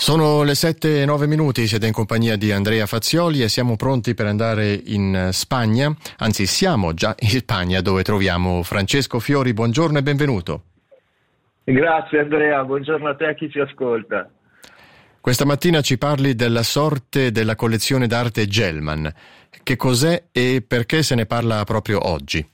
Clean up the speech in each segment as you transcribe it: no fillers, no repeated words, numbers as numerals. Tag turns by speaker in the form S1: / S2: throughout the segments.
S1: Sono le 7:09, siete in compagnia di Andrea Fazioli e siamo pronti per andare in Spagna, anzi siamo già in Spagna dove troviamo Francesco Fiori. Buongiorno e benvenuto.
S2: Grazie Andrea, buongiorno a te e a chi ci ascolta.
S1: Questa mattina ci parli della sorte della collezione d'arte Gelman. Che cos'è e perché se ne parla proprio oggi?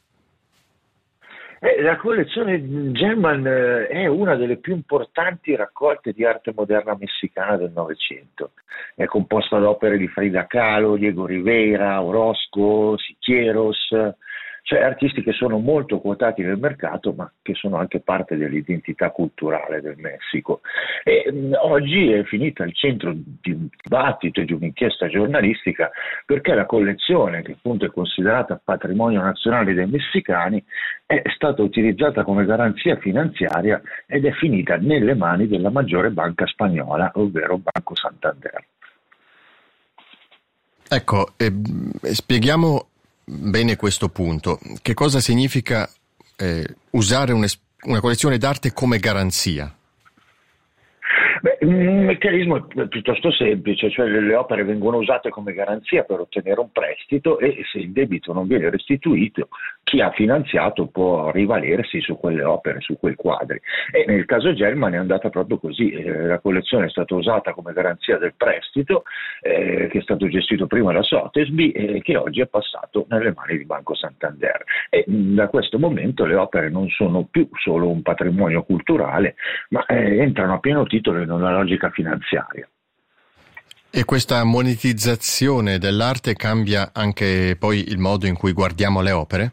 S2: La collezione Gelman è una delle più importanti raccolte di arte moderna messicana del Novecento. È composta da opere di Frida Kahlo, Diego Rivera, Orozco, Siqueiros, cioè artisti che sono molto quotati nel mercato ma che sono anche parte dell'identità culturale del Messico. E oggi è finita al centro di un dibattito e di un'inchiesta giornalistica perché la collezione, che appunto è considerata patrimonio nazionale dei messicani, è stata utilizzata come garanzia finanziaria ed è finita nelle mani della maggiore banca spagnola, ovvero Banco Santander.
S1: Ecco, spieghiamo bene questo punto. Che cosa significa usare una collezione d'arte come garanzia?
S2: Un meccanismo piuttosto semplice, cioè le opere vengono usate come garanzia per ottenere un prestito e se il debito non viene restituito, chi ha finanziato può rivalersi su quelle opere, su quei quadri. E nel caso Gelman è andata proprio così, la collezione è stata usata come garanzia del prestito che è stato gestito prima da Sotheby's e che oggi è passato nelle mani di Banco Santander. E da questo momento le opere non sono più solo un patrimonio culturale, ma entrano a pieno titolo in una logica finanziaria.
S1: E questa monetizzazione dell'arte cambia anche poi il modo in cui guardiamo le opere?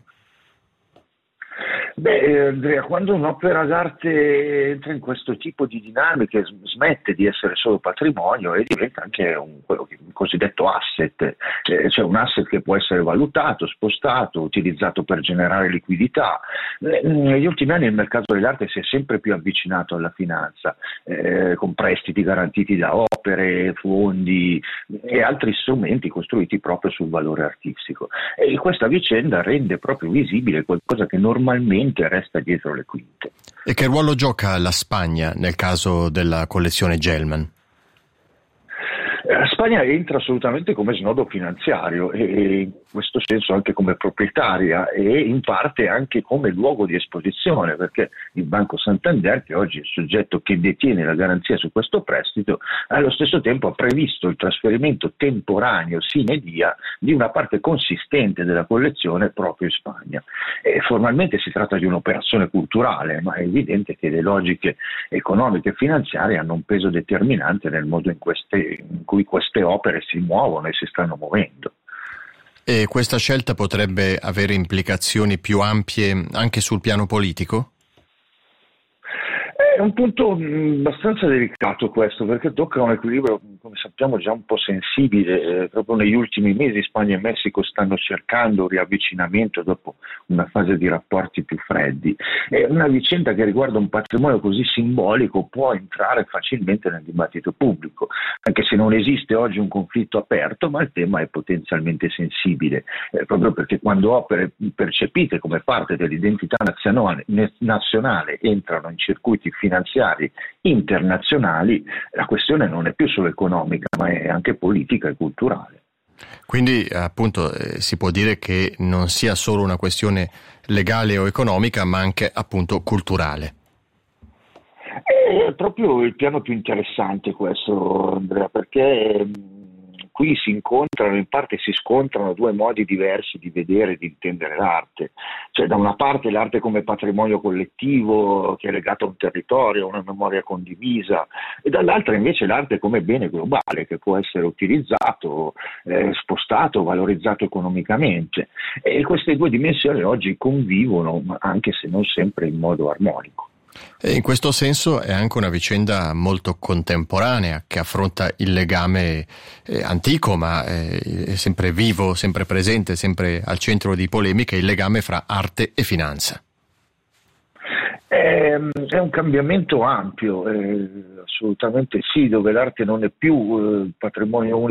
S2: Andrea, quando un'opera d'arte entra in questo tipo di dinamiche smette di essere solo patrimonio e diventa anche quello che il cosiddetto asset, cioè un asset che può essere valutato, spostato, utilizzato per generare liquidità. Negli ultimi anni il mercato dell'arte si è sempre più avvicinato alla finanza, con prestiti garantiti da opere, fondi e altri strumenti costruiti proprio sul valore artistico. E questa vicenda rende proprio visibile qualcosa che normalmente resta dietro le quinte.
S1: E che ruolo gioca la Spagna nel caso della collezione Gelman?
S2: La Spagna entra assolutamente come snodo finanziario e in questo senso anche come proprietaria e in parte anche come luogo di esposizione, perché il Banco Santander, che oggi è il soggetto che detiene la garanzia su questo prestito, allo stesso tempo ha previsto il trasferimento temporaneo sine die di una parte consistente della collezione proprio in Spagna. E formalmente si tratta di un'operazione culturale, ma è evidente che le logiche economiche e finanziarie hanno un peso determinante nel modo in cui queste opere si muovono e si stanno muovendo.
S1: E questa scelta potrebbe avere implicazioni più ampie anche sul piano politico?
S2: È un punto abbastanza delicato questo, perché tocca un equilibrio, come sappiamo, già un po' sensibile. Proprio negli ultimi mesi Spagna e Messico stanno cercando un riavvicinamento dopo una fase di rapporti più freddi. È una vicenda che riguarda un patrimonio così simbolico può entrare facilmente nel dibattito pubblico, anche se non esiste oggi un conflitto aperto, ma il tema è potenzialmente sensibile, proprio perché quando opere percepite come parte dell'identità nazionale entrano in circuiti finanziari internazionali, la questione non è più solo economica, ma è anche politica e culturale.
S1: Quindi appunto si può dire che non sia solo una questione legale o economica, ma anche appunto culturale.
S2: È proprio il piano più interessante questo, Andrea, perché qui in parte si scontrano due modi diversi di vedere e di intendere l'arte. Cioè, da una parte l'arte come patrimonio collettivo che è legato a un territorio, a una memoria condivisa, e dall'altra invece l'arte come bene globale che può essere utilizzato, spostato, valorizzato economicamente. E queste due dimensioni oggi convivono, anche se non sempre in modo armonico.
S1: E in questo senso è anche una vicenda molto contemporanea che affronta il legame antico, ma è sempre vivo, sempre presente, sempre al centro di polemiche, il legame fra arte e finanza.
S2: È un cambiamento ampio, assolutamente sì, dove l'arte non è più patrimonio